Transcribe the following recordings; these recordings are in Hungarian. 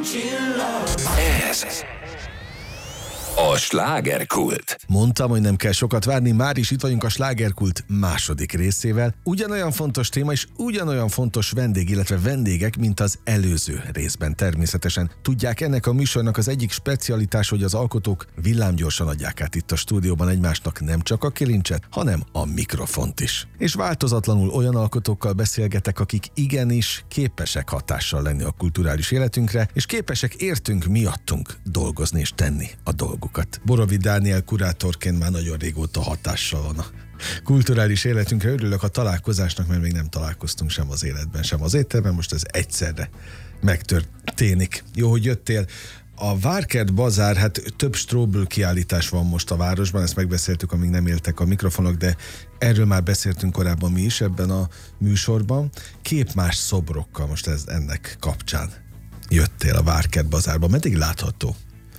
Ez a slágerkult. Mondtam, hogy nem kell sokat várni, már is itt vagyunk a slágerkult második részével. Ugyanolyan fontos téma és ugyanolyan fontos vendég, illetve vendégek, mint az előző részben természetesen. Tudják, ennek a műsornak az egyik specialitás, hogy az alkotók villámgyorsan adják át itt a stúdióban egymásnak nem csak a kilincset, hanem a mikrofont is. És változatlanul olyan alkotókkal beszélgetek, akik igenis képesek hatással lenni a kulturális életünkre, és képesek értünk miattunk dolgozni és tenni a dolgukat. Borovi Dániel kurátorként már nagyon régóta hatással van a kulturális életünkre. Örülök a találkozásnak, mert még nem találkoztunk sem az életben, sem az étterben, most ez egyszerre megtörténik. Jó, hogy jöttél. A Várkert Bazár, hát több Strobl kiállítás van most a városban, ezt megbeszéltük, amíg nem éltek a mikrofonok, de erről már beszéltünk korábban mi is ebben a műsorban. Képmás szobrokkal most ennek kapcsán jöttél a Várkert Bazárba. Meddig látható?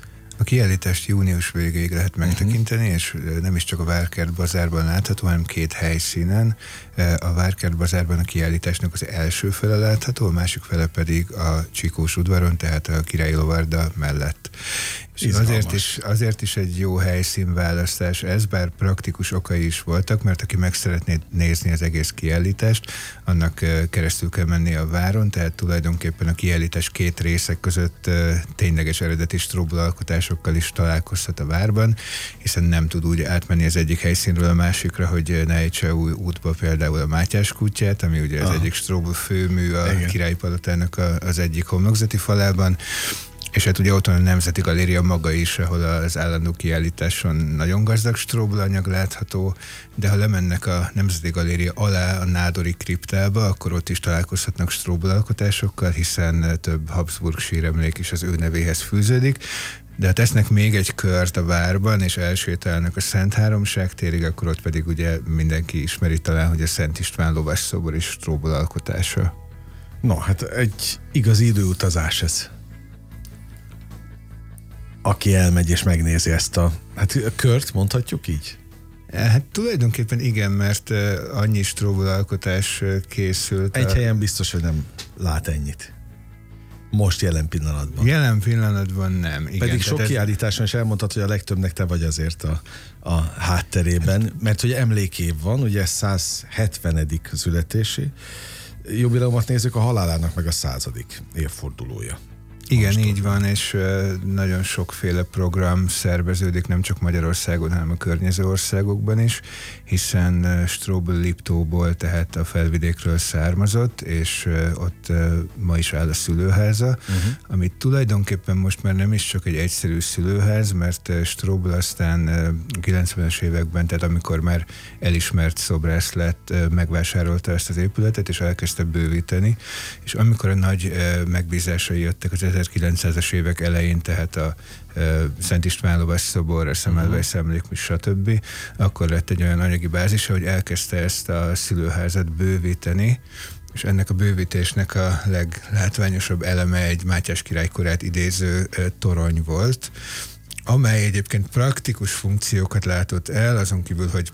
A kiállítást június végéig lehet megtekinteni, és nem is csak a Várkert Bazárban látható, hanem két helyszínen. A Várkert Bazárban a kiállításnak az első fele látható, a másik fele pedig a Csikós udvaron, tehát a Királyi Lovarda mellett. És azért is egy jó helyszínválasztás ez, bár praktikus okai is voltak, mert aki meg szeretné nézni az egész kiállítást, annak keresztül kell menni a váron, tehát tulajdonképpen a kiállítás két részek között tényleges eredeti Strobl alkotásokkal is találkozhat a várban, hiszen nem tud úgy átmenni az egyik helyszínről a másikra, hogy ne ejtse új útba például a Mátyás kútját, ami ugye az egyik Strobl főmű a Királyi Palotának az egyik homlokzati falában. És hát ugye ott van a Nemzeti Galéria maga is, ahol az állandó kiállításon nagyon gazdag Strobl anyag látható, de ha lemennek a Nemzeti Galéria alá a Nádori kriptába, akkor ott is találkozhatnak Strobl alkotásokkal, hiszen több Habsburg síremlék is az ő nevéhez fűződik. De ha tesznek még egy kört a várban, és elsétálnak a Szent Háromság térig, akkor ott pedig ugye mindenki ismeri talán, hogy a Szent István lovasszobor is Strobl alkotása. No, hát egy igazi időutazás ez. Aki elmegy és megnézi ezt a kört, mondhatjuk így? Hát tulajdonképpen igen, mert annyi Strobl alkotás készült. Egy helyen biztos, hogy nem lát ennyit. Most jelen pillanatban. Jelen pillanatban nem. Igen, pedig sok kiállításon is elmondtad, hogy a legtöbbnek te vagy azért a hátterében, mert hogy emlékév van, ugye 170. születési jubileumot nézzük, a halálának meg a 100. évfordulója. Igen, így van, és nagyon sokféle program szerveződik, nem csak Magyarországon, hanem a környező országokban is, hiszen Strobl Liptóból, tehát a felvidékről származott, és ott ma is áll a szülőháza, amit tulajdonképpen most már nem is csak egy egyszerű szülőház, mert Strobl aztán 90-es években, tehát amikor már elismert szobrász lett, megvásárolta ezt az épületet, és elkezdte bővíteni, és amikor a nagy megbízásai jöttek az 1900-as évek elején, tehát a Szent István lovasszobor, a Semmelweis emlékmű, stb., akkor lett egy olyan anyagi bázisa, hogy elkezdte ezt a szülőházat bővíteni, és ennek a bővítésnek a leglátványosabb eleme egy Mátyás király korát idéző torony volt, amely egyébként praktikus funkciókat látott el, azon kívül, hogy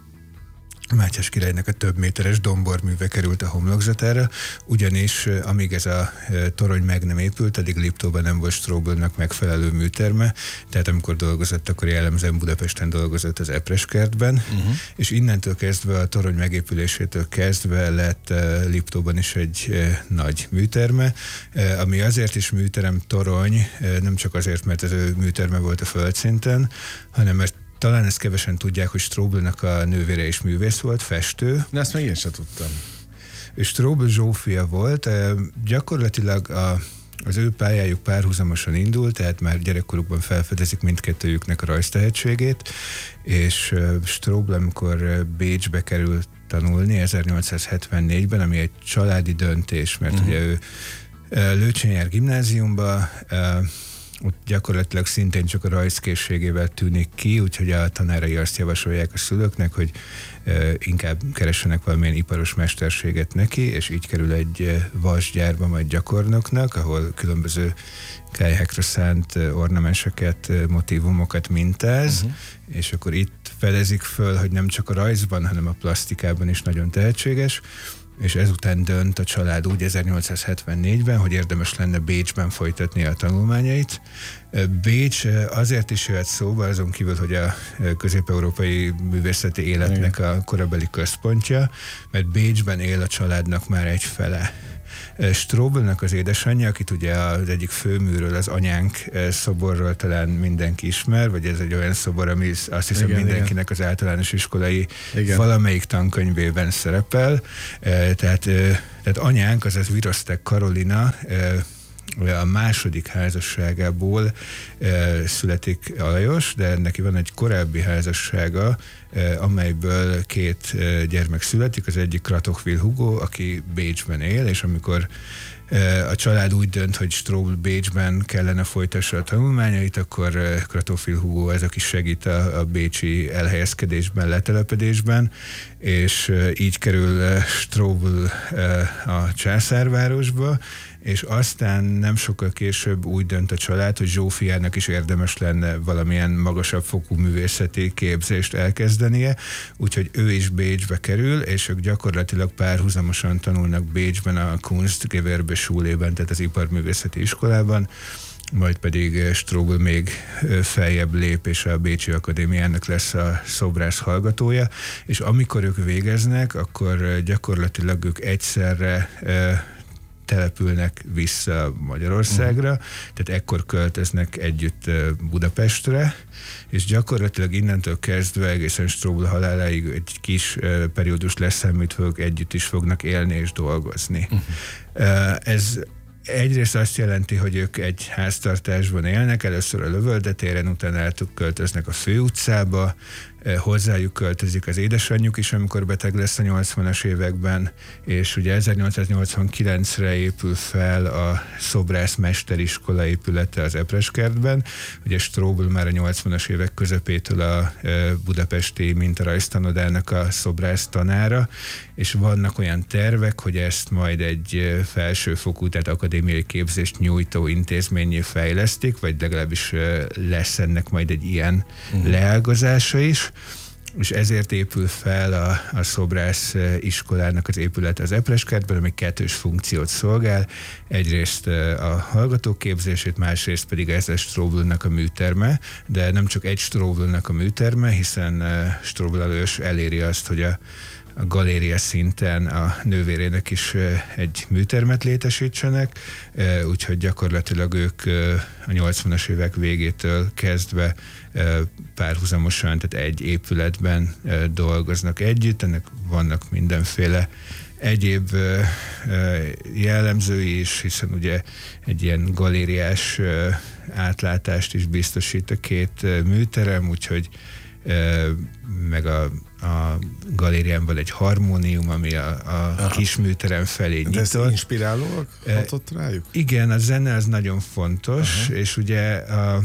Mátyás királynak a több méteres domborműve került a homlokzatára, ugyanis amíg ez a torony meg nem épült, addig Liptóban nem volt Stroblnak megfelelő műterme, tehát amikor dolgozott, akkor jellemzően Budapesten dolgozott az Epreskertben, és innentől kezdve a torony megépülésétől kezdve lett Liptóban is egy nagy műterme, ami azért is műterem torony, nem csak azért, mert ez ő műterme volt a földszinten, hanem mert talán ezt kevesen tudják, hogy Stroblnak a nővére is művész volt, festő. De ezt még én sem tudtam. Strobl Zsófia volt, gyakorlatilag az ő pályájuk párhuzamosan indult, tehát már gyerekkorukban felfedezik mindkettőjüknek a rajztehetségét, és Strobl, amikor Bécsbe került tanulni 1874-ben, ami egy családi döntés, mert ugye ő Lőcsén jár gimnáziumba, ott gyakorlatilag szintén csak a rajzkészségével tűnik ki, úgyhogy a tanárai azt javasolják a szülőknek, hogy inkább keressenek valamilyen iparos mesterséget neki, és így kerül egy vasgyárba, majd gyakornoknak, ahol különböző kályhákra szánt ornamenseket, motívumokat mintáz, és akkor itt fedezik föl, hogy nem csak a rajzban, hanem a plasztikában is nagyon tehetséges, és ezután dönt a család úgy 1874-ben, hogy érdemes lenne Bécsben folytatni a tanulmányait. Bécs azért is jöhet szóba, azon kívül, hogy a közép-európai művészeti életnek a korabeli központja, mert Bécsben él a családnak már egy fele. Strobelnek az édesanyja, akit ugye az egyik főműről, az Anyánk szoborról talán mindenki ismer, vagy ez egy olyan szobor, ami azt hiszem mindenkinek az általános iskolai valamelyik tankönyvében szerepel. Tehát Anyánk, azaz Virosztek Karolina, a második házasságából születik Alajos, de neki van egy korábbi házassága, amelyből 2 gyermek születik, az egyik Kratochwil Hugo, aki Bécsben él, és amikor a család úgy dönt, hogy Strobl Bécsben kellene folytassa a tanulmányait, akkor Kratochwil Hugo ez, aki segít a bécsi elhelyezkedésben, letelepedésben, és így kerül Strobl a császárvárosba, és aztán nem sokkal később úgy dönt a család, hogy Zsófiának is érdemes lenne valamilyen magasabb fokú művészeti képzést elkezdenie, úgyhogy ő is Bécsbe kerül, és ők gyakorlatilag párhuzamosan tanulnak Bécsben a Kunstgewerbe Schulében, tehát az iparművészeti iskolában, majd pedig Strobl még feljebb lép, és a Bécsi Akadémiának lesz a szobrász hallgatója, és amikor ők végeznek, akkor gyakorlatilag ők egyszerre települnek vissza Magyarországra, tehát ekkor költöznek együtt Budapestre, és gyakorlatilag innentől kezdve egészen Strobl haláláig egy kis periódus leszámítva ők együtt is fognak élni és dolgozni. Ez egyrészt azt jelenti, hogy ők egy háztartásban élnek, először a Lövöldetéren, utána költöznek a Főutcába, hozzájuk költözik az édesanyjuk is, amikor beteg lesz a 80-as években, és ugye 1889-re épül fel a szobrász mesteriskola épülete az Epreskertben. Ugye Strobl már a 80-as évek közepétől a budapesti mintarajztanodának a szobrász tanára, és vannak olyan tervek, hogy ezt majd egy felsőfokú, tehát akadémiai képzést nyújtó intézménnyé fejlesztik, vagy legalábbis lesz ennek majd egy ilyen leágazása is, és ezért épül fel a szobrász iskolának az épülete az Epreskertben, ami 2 funkciót szolgál. Egyrészt a hallgatók képzését, másrészt pedig ez a Stroblnak a műterme, de nem csak egy Stroblnak a műterme, hiszen Strobl Alajos eléri azt, hogy a galéria szinten a nővérének is egy műtermet létesítsenek, úgyhogy gyakorlatilag ők a 80-as évek végétől kezdve párhuzamosan, tehát egy épületben dolgoznak együtt, ennek vannak mindenféle egyéb jellemzői is, hiszen ugye egy ilyen galériás átlátást is biztosít a 2 műterem, úgyhogy meg a galérián van egy harmónium, ami a kis műterem felé nyitott. De ez inspirálóak hatott rájuk? Igen, a zene az nagyon fontos, és ugye a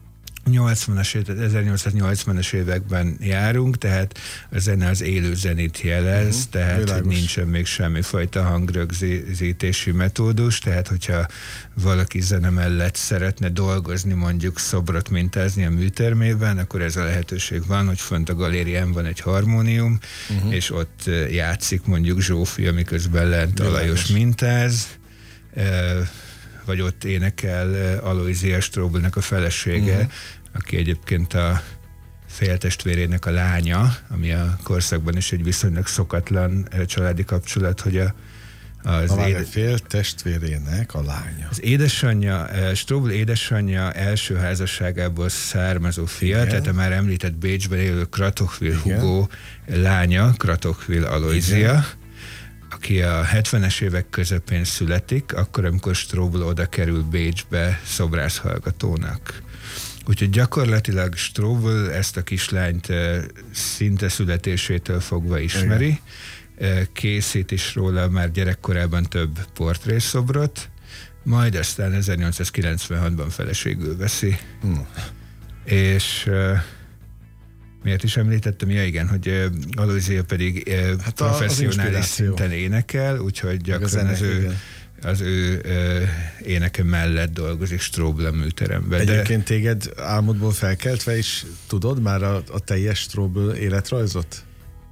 1880-as években járunk, tehát a zene az élő zenét jelez, tehát hogy nincsen még semmifajta hangrögzítési metódus, tehát hogyha valaki zene mellett szeretne dolgozni, mondjuk szobrot mintázni a műtermében, akkor ez a lehetőség van, hogy fönt a galérián van egy harmónium, és ott játszik mondjuk Zsófia, miközben lent Alajos mintáz, vagy ott énekel Alojzia Stroblnak a felesége, aki egyébként a féltestvérének a lánya, ami a korszakban is egy viszonylag szokatlan családi kapcsolat, hogy az féltestvérének a lánya. Az édesanyja, Strobl édesanyja első házasságából származó fia, tehát a már említett Bécsben élő Kratochwil Hugo lánya, Kratochwil Alojzia, aki a 70-es évek közepén születik, akkor, amikor Strobl oda kerül Bécsbe szobrászhallgatónak. Úgyhogy gyakorlatilag Strobl ezt a kislányt szinte születésétől fogva ismeri, készít is róla már gyerekkorában több portrészobrot, majd aztán 1896-ban feleségül veszi. És miért is említettem? Ja igen, hogy Alojzia pedig professzionális szinten énekel, úgyhogy gyakran az ő éneke mellett dolgozik Strobl a műteremben. Egyébként téged álmodból felkeltve is tudod már a teljes Strobl életrajzot?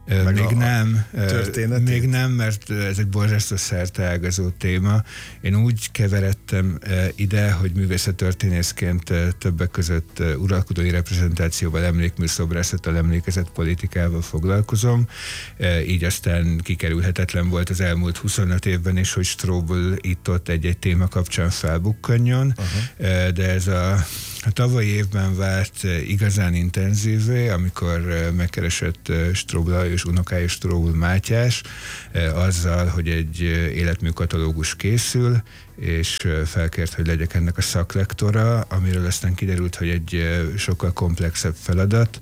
Még nem, mert ez egy borzasztó szerteágazó téma. Én úgy keveredtem ide, hogy művészettörténészként többek között uralkodói reprezentációval, emlékműszobrászattal, emlékezetpolitikával foglalkozom. Így aztán kikerülhetetlen volt az elmúlt 25 évben is, hogy Strobl itt-ott egy-egy téma kapcsán felbukkanjon, de ez a tavalyi évben vált igazán intenzívé, amikor megkeresett Strobl Lajos unokája Strobl Mátyás azzal, hogy egy életműkatalógus készül, és felkért, hogy legyek ennek a szaklektora, amiről aztán kiderült, hogy egy sokkal komplexebb feladat,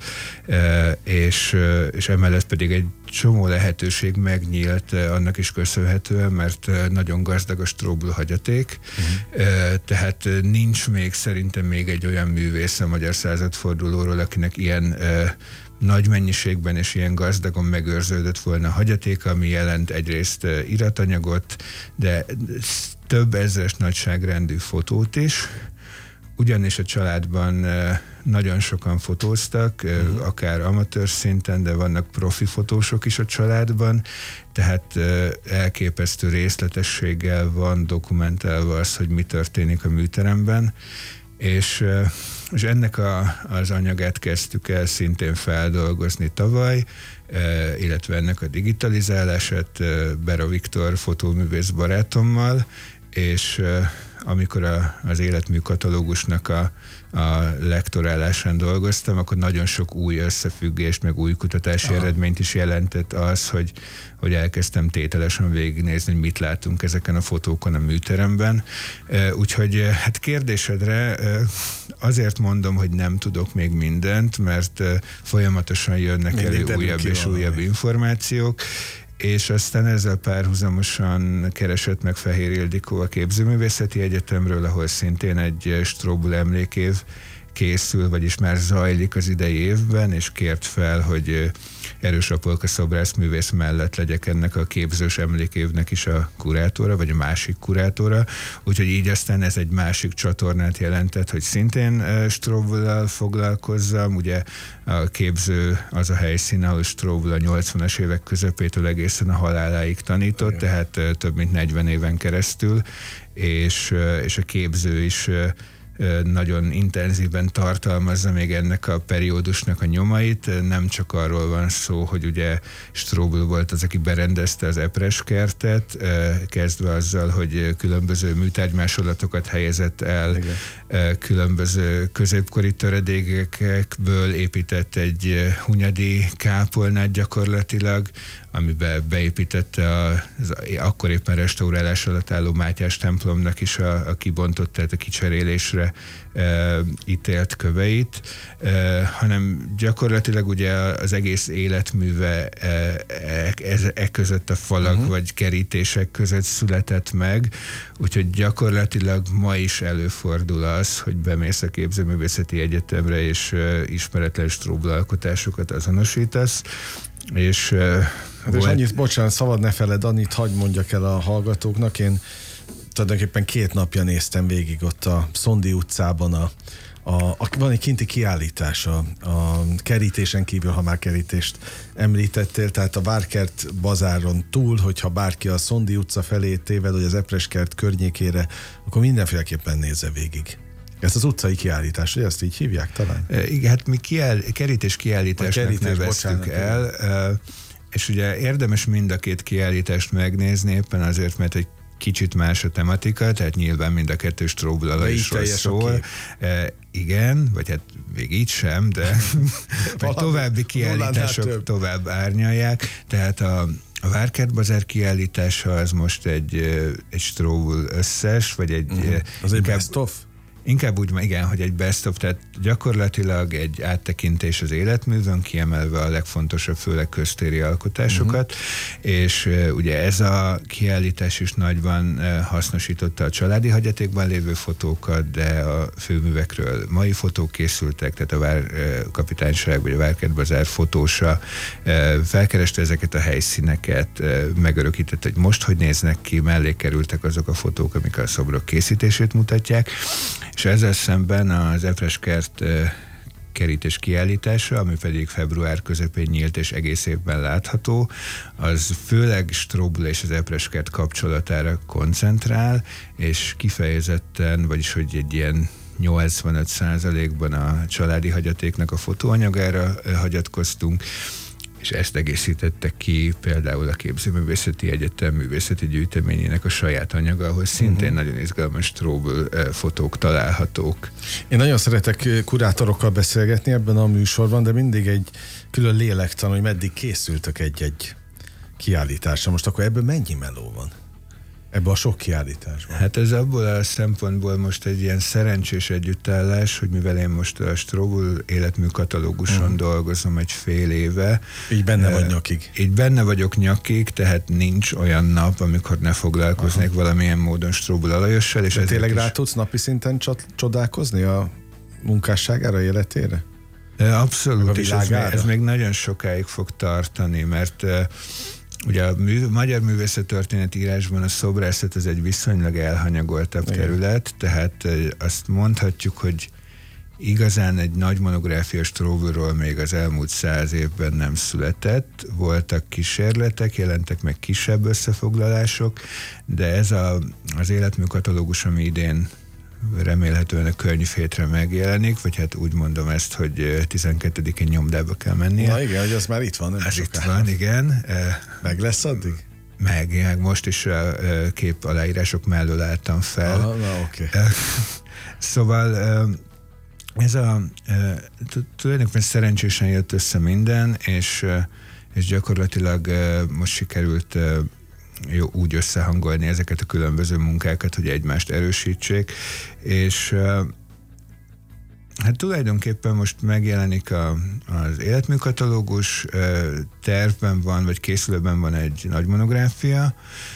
és emellett pedig egy csomó lehetőség megnyílt annak is köszönhetően, mert nagyon gazdag a Strobl hagyaték, tehát nincs még szerintem még egy olyan művész a magyar századfordulóról, akinek ilyen nagy mennyiségben és ilyen gazdagon megőrződött volna a hagyaték, ami jelent egyrészt iratanyagot, de több ezres nagyságrendű fotót is, ugyanis a családban nagyon sokan fotóztak, akár amatőr szinten, de vannak profi fotósok is a családban, tehát elképesztő részletességgel van dokumentálva az, hogy mi történik a műteremben, és ennek az anyagát kezdtük el szintén feldolgozni tavaly, illetve ennek a digitalizálását Bera Viktor fotóművész barátommal, és amikor az életmű katalógusnak a lektorálásán dolgoztam, akkor nagyon sok új összefüggést, meg új kutatási eredményt is jelentett az, hogy elkezdtem tételesen végignézni, hogy mit látunk ezeken a fotókon a műteremben. Úgyhogy hát kérdésedre azért mondom, hogy nem tudok még mindent, mert folyamatosan jönnek elő újabb és újabb információk, és aztán ezzel párhuzamosan keresett meg Fehér Ildikó a Képzőművészeti Egyetemről, ahol szintén egy Strobl emlékév készül, vagyis már zajlik az idei évben, és kért fel, hogy Erős Apolka szobrászművész mellett legyek ennek a képzős emlékévnek is a kurátora, vagy a másik kurátora, úgyhogy így aztán ez egy másik csatornát jelentett, hogy szintén Strobl-lal foglalkozzam. Ugye a képző az a helyszín, ahol Strobl a 80-as évek közepétől egészen a haláláig tanított, tehát több mint 40 éven keresztül, és a képző is nagyon intenzíven tartalmazza még ennek a periódusnak a nyomait. Nem csak arról van szó, hogy ugye Strobl volt az, aki berendezte az Epres kertet, kezdve azzal, hogy különböző műtárgymásolatok helyezett el, különböző középkori töredékekből épített egy hunyadi kápolnát gyakorlatilag, amiben beépítette az akkor éppen restaurálás alatt álló Mátyás templomnak is a kibontott, tehát a kicserélésre ítélt köveit, hanem gyakorlatilag ugye az egész életműve között a falak vagy kerítések között született meg, úgyhogy gyakorlatilag ma is előfordul az, hogy bemész a Képzőművészeti Egyetemre és ismeretlen Strobl alkotásokat azonosítasz, és és annyit, bocsánat, szabad ne feled, annyit hadd mondjak el a hallgatóknak. Én tulajdonképpen 2 napja néztem végig ott a Szondi utcában van egy kinti kiállítás a kerítésen kívül, ha már kerítést említettél, tehát a Várkert bazáron túl, hogyha bárki a Szondi utca felé téved, vagy az Epreskert környékére, akkor mindenféleképpen nézze végig. Ezt az utcai kiállítás, hogy ezt így hívják talán? Igen, hát mi kerítés kiállításnak neveztük el, és ugye érdemes mind a 2 kiállítást megnézni, éppen azért, mert egy kicsit más a tematika, tehát nyilván mind a 2 Strobl-al is szól. Igen, vagy hát még így sem, de további kiállítások tovább árnyalják. Tehát a Várkert bazár kiállítása az most egy Strobl összes, vagy egy... Az egy best of? Inkább úgy, igen, hogy egy best of, tehát gyakorlatilag egy áttekintés az életművön, kiemelve a legfontosabb, főleg köztéri alkotásokat, és ugye ez a kiállítás is nagyban hasznosította a családi hagyatékban lévő fotókat, de a főművekről mai fotók készültek, tehát a Várkapitányság vagy a Várkert bazár fotósa felkereste ezeket a helyszíneket, megörökített, hogy most hogy néznek ki, mellé kerültek azok a fotók, amik a szobrok készítését mutatják, és ezzel szemben az Epreskert kerítés kiállítása, ami pedig február közepén nyílt és egész évben látható, az főleg Strobl és az Epres-kert kapcsolatára koncentrál, és kifejezetten, vagyis hogy egy ilyen 85%-ban a családi hagyatéknak a fotóanyagára hagyatkoztunk, és ezt egészítette ki például a Képzőművészeti Egyetem művészeti gyűjteményének a saját anyaga, ahol szintén nagyon izgalmas Strobl fotók találhatók. Én nagyon szeretek kurátorokkal beszélgetni ebben a műsorban, de mindig egy külön lélektan, hogy meddig készültök egy kiállításra. Most akkor ebből mennyi meló van? Ebben a sok kiállításban. Hát ez abból a szempontból most egy ilyen szerencsés együttállás, hogy mivel én most a Strobl életmű katalóguson dolgozom egy fél éve. Így benne vagy nyakig. Így benne vagyok nyakig, tehát nincs olyan nap, amikor ne foglalkoznék valamilyen módon Strobl Alajossal. És tényleg rá tudsz napi szinten csodálkozni a munkásságára, életére? Abszolút, és ez még nagyon sokáig fog tartani, mert ugye a magyar művészettörténet írásban a szobrászat az egy viszonylag elhanyagoltabb terület, tehát azt mondhatjuk, hogy igazán egy nagy monográfia Stroblról még az elmúlt 100 évben nem született. Voltak kísérletek, jelentek meg kisebb összefoglalások, de ez az életmű katalógus, ami idén remélhetően a könyvhétre megjelenik, vagy hát úgy mondom ezt, hogy 12-én nyomdába kell mennie. Na igen, hogy az már itt van. Ez itt van, igen. Meg lesz addig? Meg most is a kép aláírások mellől álltam fel. Na, oké. Szóval ez tulajdonképpen szerencsésen jött össze minden, és gyakorlatilag most sikerült úgy összehangolni ezeket a különböző munkákat, hogy egymást erősítsék, és hát tulajdonképpen most megjelenik az életműkatalógus, tervben van, vagy készülőben van egy nagy monográfia,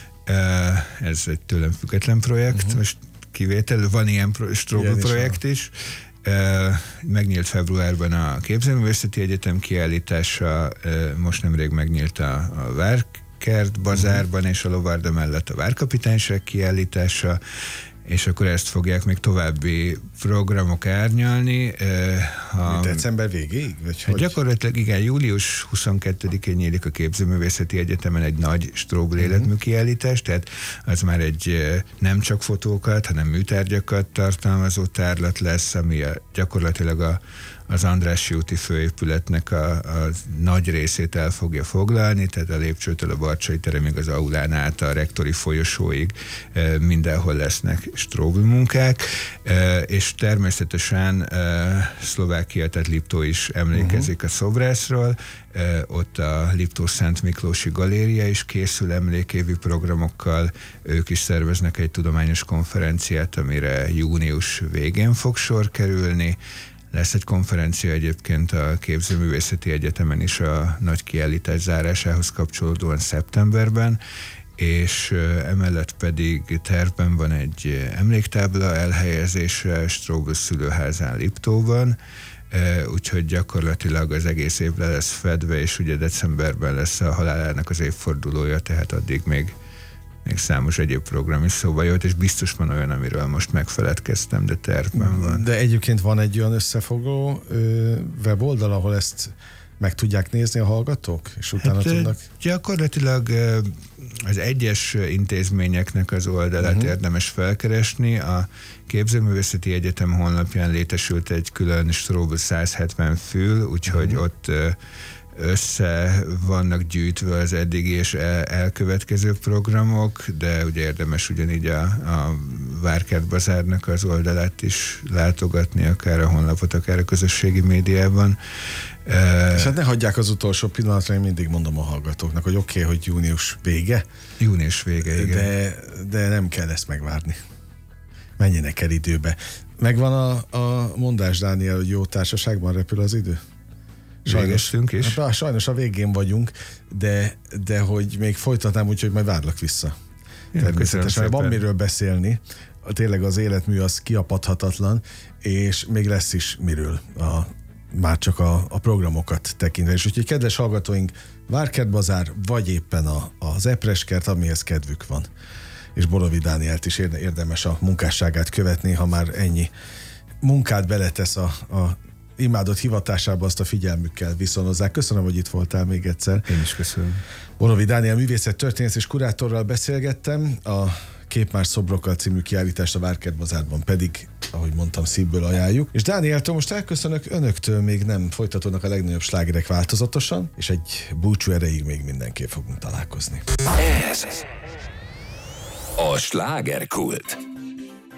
ez egy tőlem független projekt, most kivétel, van ilyen Strobl projekt is, megnyílt februárban a Képzőművészeti Egyetem kiállítása, most nemrég megnyílt a Várkert bazárban, és a Lovarda mellett a Várkapitányság kiállítása, és akkor ezt fogják még további programok árnyalni. December végéig? Hát gyakorlatilag igen, július 22-én nyílik a Képzőművészeti Egyetemen egy nagy Strobl életmű kiállítás, tehát az már egy nem csak fotókat, hanem műtárgyakat tartalmazó tárlat lesz, ami gyakorlatilag az Andrássy úti főépületnek a nagy részét el fogja foglalni, tehát a lépcsőtől a Barcsay teremig, az aulán át a rektori folyosóig mindenhol lesznek Strobl munkák, és természetesen Szlovákia, tehát Liptó is emlékezik a szobrászról, ott a Liptó Szent Miklósi Galéria is készül emlékévi programokkal, ők is szerveznek egy tudományos konferenciát, amire június végén fog sor kerülni. Lesz egy konferencia egyébként a Képzőművészeti Egyetemen is a nagy kiállítás zárásához kapcsolódóan szeptemberben, és emellett pedig tervben van egy emléktábla elhelyezése Strobl szülőházán Liptóban, úgyhogy gyakorlatilag az egész év le lesz fedve, és ugye decemberben lesz a halálának az évfordulója, tehát addig még számos egyéb program is szóba jött, és biztos van olyan, amiről most megfeledkeztem, de tervben van. De egyébként van egy olyan összefoglaló weboldal, ahol ezt meg tudják nézni a hallgatók, és utána tudnak? Gyakorlatilag az egyes intézményeknek az oldalát érdemes felkeresni. A Képzőművészeti Egyetem honlapján létesült egy külön Strobl 170 fül, úgyhogy ott össze vannak gyűjtve az eddigi és elkövetkező programok, de ugye érdemes ugyanígy a Várkert bazárnak az oldalát is látogatni, akár a honlapot, akár a közösségi médiában. És hát ne hagyják az utolsó pillanatra, én mindig mondom a hallgatóknak, hogy oké, hogy június vége. Június vége, igen. De nem kell ezt megvárni. Menjenek el időbe. Megvan a mondás, Dániel, hogy jó társaságban repül az idő? Sajnos a végén vagyunk, de hogy még folytatnám, úgyhogy majd várlak vissza. Természetesen van miről beszélni. Tényleg az életmű az kiapadhatatlan, és még lesz is miről már csak a programokat tekintve. És úgyhogy kedves hallgatóink, Várkert bazár, vagy éppen az Epres-kert, amihez kedvük van. És Borovi Dánielt is érdemes a munkásságát követni, ha már ennyi munkát beletesz a imádott hivatásába azt a figyelmükkel viszonozzák. Köszönöm, hogy itt voltál még egyszer. Én is köszönöm. Borovi Dániel művészettörténész és kurátorral beszélgettem. A Képmás szobrokkal című kiállítást a Várkert Bazárban pedig, ahogy mondtam, szívből ajánljuk. És Dánieltől most elköszönök, önöktől még nem folytatódnak a legnagyobb slágerek változatosan, és egy búcsú erejéig még mindenképp fogunk találkozni. Ez a Slágerkult.